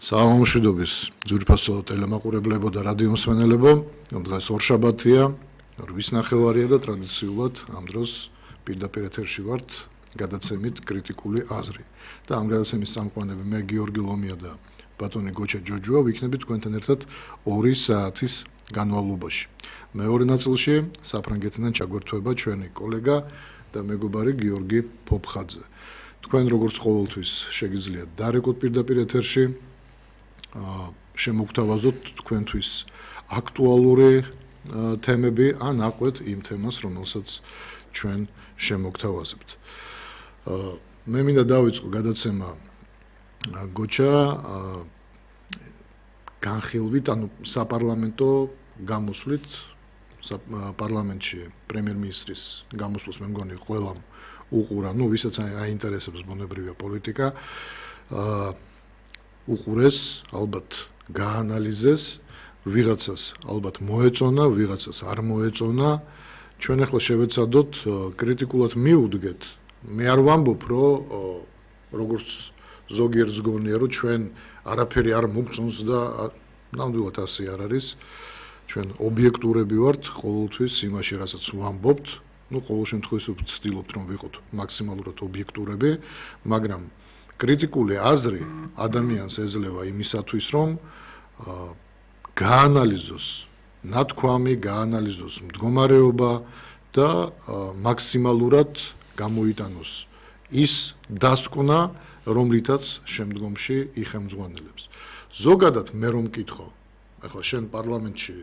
Საამშვიდობის ძვირფასო ტელემაყურებლებო და რადიომსმენელებო, დღეს ორშაბათია, 8:30-ია და ტრადიციულად ამ დროს პირდაპირ ეთერში ვართ გადაცემით კრიტიკული აზრი. და ამ გადაცემის წამყვანები მე გიორგი ლომია და ბატონი გოჩა ჯოჯოა ვიქნებით თქვენთან ერთად 2 საათის განმავლობაში. მეორე ნაწილში საფრანგეთიდან ჩაგვერთვება ჩვენი კოლეგა და მეგობარი გიორგი ფოფხაძე. თქვენ როგორც ყოველთვის შეგიძლიათ დარეკოთ პირდაპირ ეთერში, შემოგთავაზოთ თქვენთვის აქტუალური თემები ან აყვეთ იმ თემას, რომელსაც ჩვენ შემოგთავაზებთ. მე მინდა დავიწყო გადაცემა გოჩა განხილვით, ანუ საპარლამენტო გამოსვლით, პარლამენტში პრემიერ-მინისტრის გამოსვლას მე მგონი ყველამ უყურა, ვისაც აინტერესებს ბუნებრივია პოლიტიკა, უყურეს, ალბათ გაანალიზეს, ვიღაცას ალბათ მოეწონა, ვიღაცას არ მოეწონა. ჩვენ ახლა შევეცადოთ კრიტიკულად მიუდგეთ. მე არ ვამბობ, რომ როგორც ზოგიერთ ზგონია, რომ ჩვენ არაფერი არ მოგწონს და ნამდვილად ასე არ არის. ჩვენ ობიექტურები ვართ ყოველთვის იმაში, რასაც ვამბობთ. ყოველ შემთხვევაში ვცდილობთ, რომ ვიყოთ მაქსიმალურად ობიექტურები, მაგრამ კრიტიკული აზრი ადამიანს ეძლევა იმისათვის, რომ გაანალიზოს ნათქვამი, გაანალიზოს მდგომარეობა და მაქსიმალურად გამოიტანოს ის დასკვნა, რომლითაც შემდგომში იხემძღვანელებს. ზოგადად მე რომ მკითხო, ახლა შენ პარლამენტში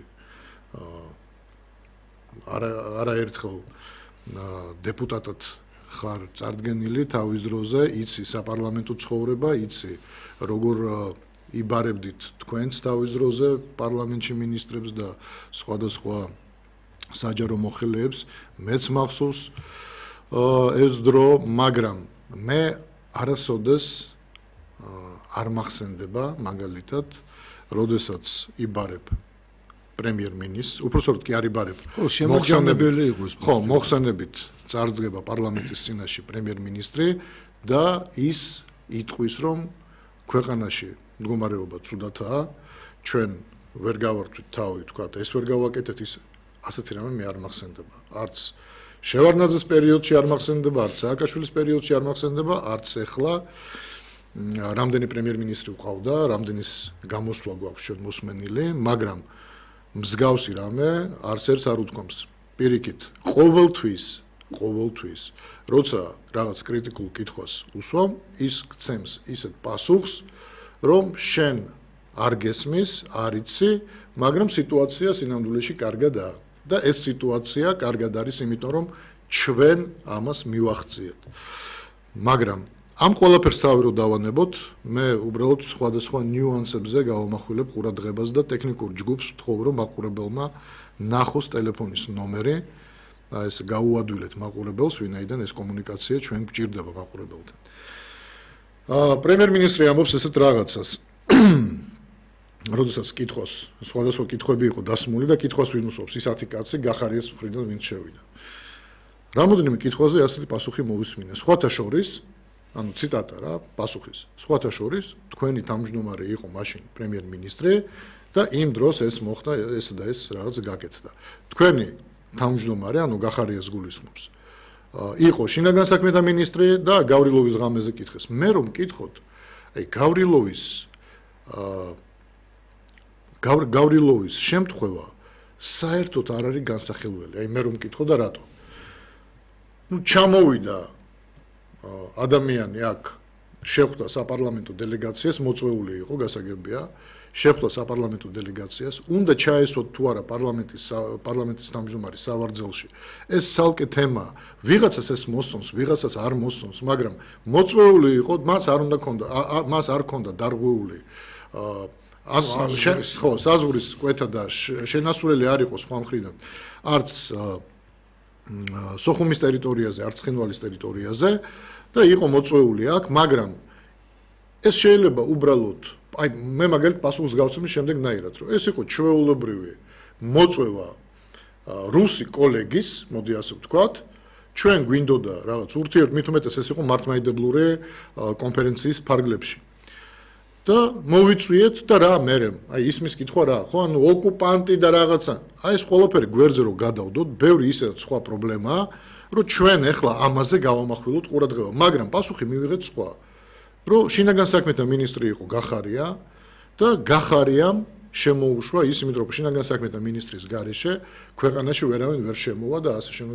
არაერთხელ დეპუტატად ხარ წარდგენილი თავის დროზე, იცი საპარლამენტო ცხოვრება, იცი როგორ იბარებდით თქვენს თავის დროზე პარლამენტში მინისტრებს და სხვადასხვა საჯარო მოხელეებს, მეც მახსოვს ეს დრო, მაგრამ მე არასოდეს არ მახსენდება მაგალითად, როდესაც იბარებ პრემიერ-მინისტრს, უпроსტოდ კი არ იბარებ. შემოგვიყვანებელი იყო ეს. ხო, მოხსენებით წარსდგება პარლამენტის წინაშე პრემიერ-მინისტრი და ის იტყვის, რომ ქვეყანაში მდგომარეობა ცუდათაა, ჩვენ ვერ გავართვით თავი, თქვათ, ეს ვერ გავაკეთეთ, ის ასეთი რამე მე არ მახსენდება. არც შევარდნაძის პერიოდში არ მახსენდება, არც სააკაშვილის პერიოდში არ მახსენდება, არც ახლა რამდენი პრემიერ-მინისტრი ვყავდა, რამდენის გამოსვლა გვაქვს ჩვენ მოსმენილი, მაგრამ მსგავსი რამე არც ერთს არ უთქვამს. პირიქით, ყოველთვის, როცა რაღაც კრიტიკულ კითხვას უსვამ, ის გცემს ისეთ პასუხს, რომ შენ არ გესმის, არ იცი, მაგრამ სიტუაცია სინამდვილეში კარგადაა. და ეს სიტუაცია კარგად არის, იმიტომ რომ ჩვენ ამას მივახციეთ. მაგრამ ამ ყველაფერს თავი რო დავანებოთ, მე უბრალოდ სხვადასხვა ნიუანსებზე გავამახვილებ ყურადღებას და ტექნიკურ ჯგუფს ვთხოვ, რომ მაყურებელმა ნახოს ტელეფონის ნომერი, ეს გაუადვილეთ მაყურებელს, ვინაიდან ეს კომუნიკაცია ჩვენ გვჭირდება მაყურებელთან. პრემიერ-მინისტრი ამბობს ესეთ რაღაცას. როდესაც კითხოს, სხვადასხვა კითხვები იყო დასმული და კითხვას ვინ უსვამს, ის 10 კაცი გახარიეს მხრიდან ვინც შევიდა. რამოდენიმე კითხვაზე ასეთი პასუხი მოვისმინე. სხვათა შორის, ანუ ციტატა რა, პასუხის. სხვათა შორის, თქვენი თავმჯდომარე იყო მაშინ პრემიერ-მინისტრი და იმ დროს ეს მოხდა, ეს და ეს რაღაც გაკეთდა. თქვენი თავმჯდომარე, ანუ გახარიას გულისხმობს. იყო შინაგან საქმეთა მინისტრი და გავრილოვის ღამეზე კითხეს. მე რომ მკითხოთ, აი გავრილოვის შემთხვევა საერთოდ არ არის განსახილველი. აი მე რომ მკითხო და რატო? ჩამოვიდა ადამიანი აქ, შეხვდა საპარლამენტო დელეგაციას, მოწვეული იყო, გასაგებია, შეხვდა საპარლამენტო დელეგაციას, უნდა ჩაესვათ თუ არა პარლამენტის თავმჯდომარის სავარძელში. ეს ცალკე თემაა. ვიღაცას ეს მოსწონს, ვიღაცას არ მოსწონს, მაგრამ მოწვეული იყო, მას არ ჰქონდა დარღვეული საზღვრის კვეთა და შენასვლელი არ იყო სხვა მხრიდან, არც სოხუმის ტერიტორიაზე, არც ცხინვალის ტერიტორიაზე და იყო მოწვეული აქ, მაგრამ ეს შეიძლება უბრალოდ, აი მე მაგალითად პასუხს გავცემ შემდეგნაირად, რომ ეს იყო ჩვეულებრივი მოწვევა რუსი კოლეგის, მოდი ასე ვთქვათ, ჩვენ გვინდოდა რაღაც ურთიერთ, მით უმეტეს ეს იყო მართლმადიდებლური კონფერენციის ფარგლებში. და მოვიწვიეთ და რა მერე აი ისმის კითხვა რა ხო ანუ ოკუპანტი და რაღაცა აი ეს ყველაფერი გვერდზე რომ გადავდოთ ბევრი ისედაც სხვა პრობლემაა რომ ჩვენ ახლა ამაზე გავამახვილოთ ყურადღება მაგრამ პასუხი მივიღეთ სხვა რომ შინაგან საქმეთა მინისტრი იყო გახარია და გახარიამ შემოუშვა ის იმიტომ რომ შინაგან საქმეთა მინისტრის გარეშე ქვეყანაში ვერავინ ვერ შემოვა და ასე შემდეგ